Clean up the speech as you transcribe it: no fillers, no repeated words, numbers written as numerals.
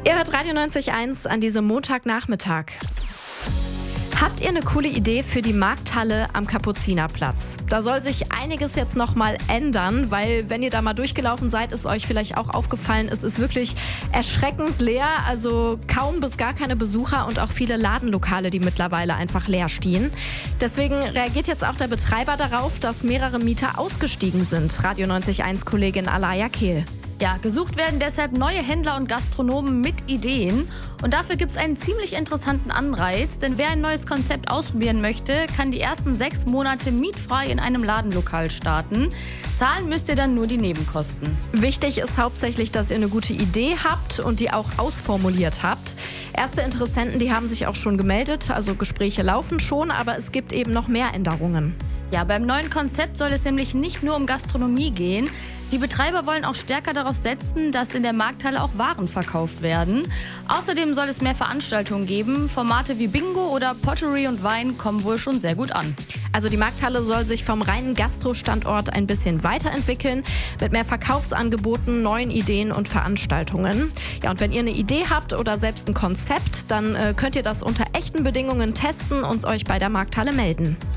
Ihr hört Radio 90.1 an diesem Montagnachmittag. Habt ihr eine coole Idee für die Markthalle am Kapuzinerplatz? Da soll sich einiges jetzt nochmal ändern, weil wenn ihr da mal durchgelaufen seid, ist euch vielleicht auch aufgefallen, es ist wirklich erschreckend leer, also kaum bis gar keine Besucher und auch viele Ladenlokale, die mittlerweile einfach leer stehen. Deswegen reagiert jetzt auch der Betreiber darauf, dass mehrere Mieter ausgestiegen sind. Radio 90.1-Kollegin Alaya Kehl. Ja, gesucht werden deshalb neue Händler und Gastronomen mit Ideen. Und dafür gibt es einen ziemlich interessanten Anreiz, denn wer ein neues Konzept ausprobieren möchte, kann die ersten 6 Monate mietfrei in einem Ladenlokal starten. Zahlen müsst ihr dann nur die Nebenkosten. Wichtig ist hauptsächlich, dass ihr eine gute Idee habt und die auch ausformuliert habt. Erste Interessenten, die haben sich auch schon gemeldet, also Gespräche laufen schon, aber es gibt eben noch mehr Änderungen. Ja, beim neuen Konzept soll es nämlich nicht nur um Gastronomie gehen. Die Betreiber wollen auch stärker darauf setzen, dass in der Markthalle auch Waren verkauft werden. Außerdem soll es mehr Veranstaltungen geben. Formate wie Bingo oder Pottery und Wein kommen wohl schon sehr gut an. Also die Markthalle soll sich vom reinen Gastro-Standort ein bisschen weiterentwickeln, mit mehr Verkaufsangeboten, neuen Ideen und Veranstaltungen. Ja, und wenn ihr eine Idee habt oder selbst ein Konzept, dann könnt ihr das unter echten Bedingungen testen und euch bei der Markthalle melden.